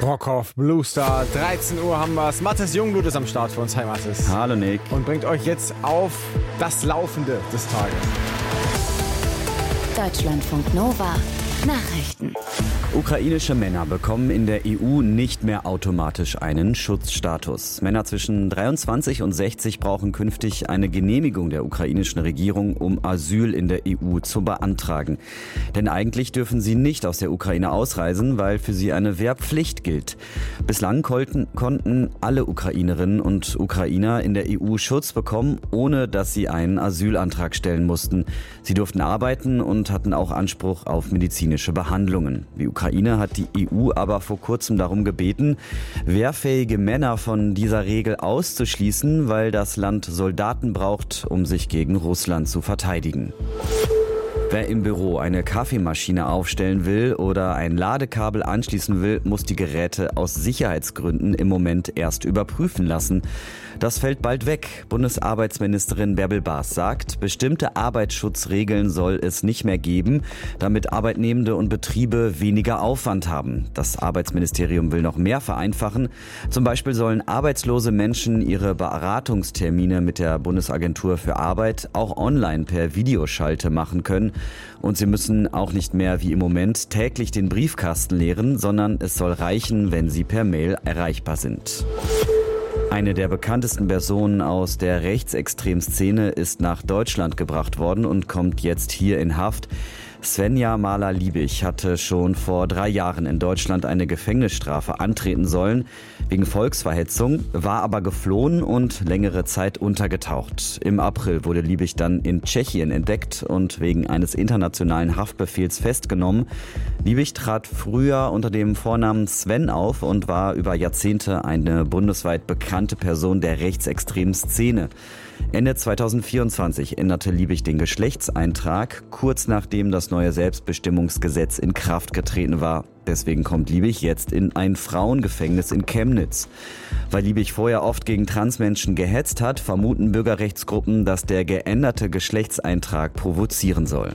Brockhoff, Blue Star, 13 Uhr haben wir's. Mathis Jungblut ist am Start für uns. Hi Mathis. Hallo Nick. Und bringt euch jetzt auf das Laufende des Tages. Deutschlandfunk Nova. Nachrichten. Ukrainische Männer bekommen in der EU nicht mehr automatisch einen Schutzstatus. Männer zwischen 23 und 60 brauchen künftig eine Genehmigung der ukrainischen Regierung, um Asyl in der EU zu beantragen. Denn eigentlich dürfen sie nicht aus der Ukraine ausreisen, weil für sie eine Wehrpflicht gilt. Bislang konnten alle Ukrainerinnen und Ukrainer in der EU Schutz bekommen, ohne dass sie einen Asylantrag stellen mussten. Sie durften arbeiten und hatten auch Anspruch auf medizinische Behandlungen. Die Ukraine hat die EU aber vor kurzem darum gebeten, wehrfähige Männer von dieser Regel auszuschließen, weil das Land Soldaten braucht, um sich gegen Russland zu verteidigen. Wer im Büro eine Kaffeemaschine aufstellen will oder ein Ladekabel anschließen will, muss die Geräte aus Sicherheitsgründen im Moment erst überprüfen lassen. Das fällt bald weg. Bundesarbeitsministerin Bärbel Baas sagt, bestimmte Arbeitsschutzregeln soll es nicht mehr geben, damit Arbeitnehmende und Betriebe weniger Aufwand haben. Das Arbeitsministerium will noch mehr vereinfachen. Zum Beispiel sollen arbeitslose Menschen ihre Beratungstermine mit der Bundesagentur für Arbeit auch online per Videoschalte machen können. Und sie müssen auch nicht mehr wie im Moment täglich den Briefkasten leeren, sondern es soll reichen, wenn sie per Mail erreichbar sind. Eine der bekanntesten Personen aus der Rechtsextremszene ist nach Deutschland gebracht worden und kommt jetzt hier in Haft. Svenja Mahler-Liebig hatte schon vor 3 Jahren in Deutschland eine Gefängnisstrafe antreten sollen, wegen Volksverhetzung, war aber geflohen und längere Zeit untergetaucht. Im April wurde Liebig dann in Tschechien entdeckt und wegen eines internationalen Haftbefehls festgenommen. Liebig trat früher unter dem Vornamen Sven auf und war über Jahrzehnte eine bundesweit bekannte Person der rechtsextremen Szene. Ende 2024 änderte Liebig den Geschlechtseintrag, kurz nachdem das neue Selbstbestimmungsgesetz in Kraft getreten war. Deswegen kommt Liebig jetzt in ein Frauengefängnis in Chemnitz. Weil Liebig vorher oft gegen Transmenschen gehetzt hat, vermuten Bürgerrechtsgruppen, dass der geänderte Geschlechtseintrag provozieren soll.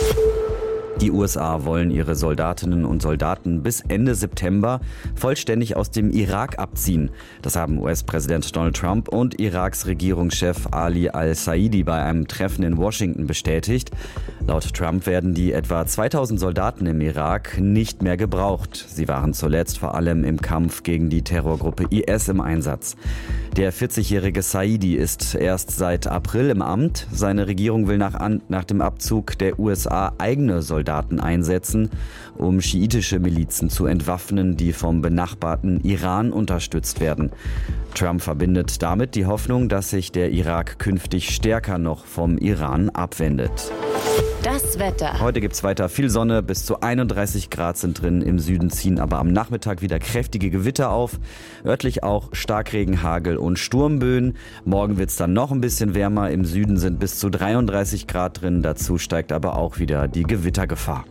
Die USA wollen ihre Soldatinnen und Soldaten bis Ende September vollständig aus dem Irak abziehen. Das haben US-Präsident Donald Trump und Iraks Regierungschef Ali al-Saidi bei einem Treffen in Washington bestätigt. Laut Trump werden die etwa 2000 Soldaten im Irak nicht mehr gebraucht. Sie waren zuletzt vor allem im Kampf gegen die Terrorgruppe IS im Einsatz. Der 40-jährige Saidi ist erst seit April im Amt. Seine Regierung will nach dem Abzug der USA eigene Soldaten einsetzen, um schiitische Milizen zu entwaffnen, die vom benachbarten Iran unterstützt werden. Trump verbindet damit die Hoffnung, dass sich der Irak künftig stärker noch vom Iran abwendet. Das Wetter. Heute gibt's weiter viel Sonne, bis zu 31 Grad sind drin. Im Süden ziehen aber am Nachmittag wieder kräftige Gewitter auf. Örtlich auch Starkregen, Hagel und Sturmböen. Morgen wird's dann noch ein bisschen wärmer. Im Süden sind bis zu 33 Grad drin. Dazu steigt aber auch wieder die Gewittergefahr.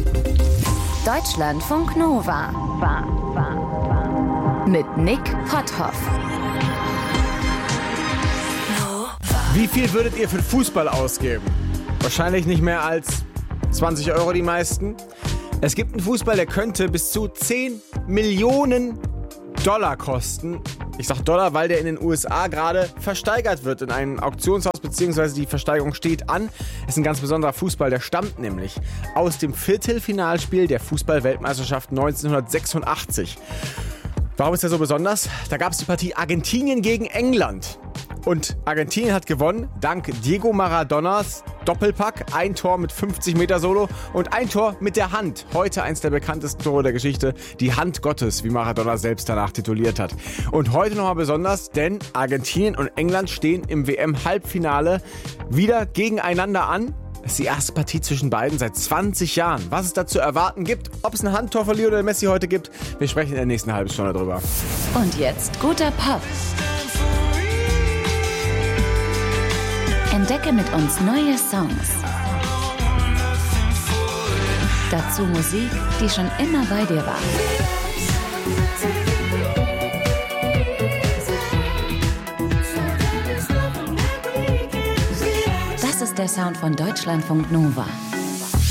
Deutschlandfunk Nova. Mit Nick Potthoff. Wie viel würdet ihr für Fußball ausgeben? Wahrscheinlich nicht mehr als 20 Euro die meisten. Es gibt einen Fußball, der könnte bis zu 10 Millionen Dollar kosten. Ich sag Dollar, weil der in den USA gerade versteigert wird in einem Auktionshaus, beziehungsweise die Versteigerung steht an. Es ist ein ganz besonderer Fußball, der stammt nämlich aus dem Viertelfinalspiel der Fußball-Weltmeisterschaft 1986. Warum ist der so besonders? Da gab es die Partie Argentinien gegen England. Und Argentinien hat gewonnen, dank Diego Maradonas Doppelpack, ein Tor mit 50 Meter Solo und ein Tor mit der Hand. Heute eins der bekanntesten Tore der Geschichte, die Hand Gottes, wie Maradona selbst danach tituliert hat. Und heute nochmal besonders, denn Argentinien und England stehen im WM-Halbfinale wieder gegeneinander an. Das ist die erste Partie zwischen beiden seit 20 Jahren. Was es da zu erwarten gibt, ob es ein Handtor von Lionel Messi heute gibt, wir sprechen in der nächsten halben Stunde drüber. Und jetzt guter Pop. Entdecke mit uns neue Songs. Dazu Musik, die schon immer bei dir war. Das ist der Sound von Deutschlandfunk Nova.